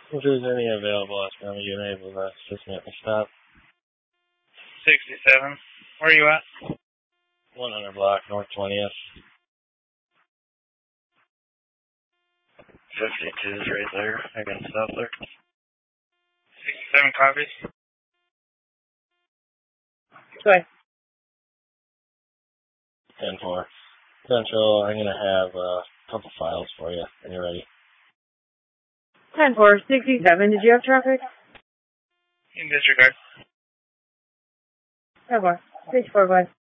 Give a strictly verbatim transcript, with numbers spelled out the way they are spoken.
If there's any available, ask me your name with us. Just at the stop. sixty-seven. Where are you at? one hundred block, North twentieth. fifty-two's right there. I can stop there. sixty-seven copies. Go ahead. ten four. Central, I'm going to have a couple files for you when you're ready. ten four, sixty-seven. Did you have traffic? In disregard. ten four. sixty-four, go ahead.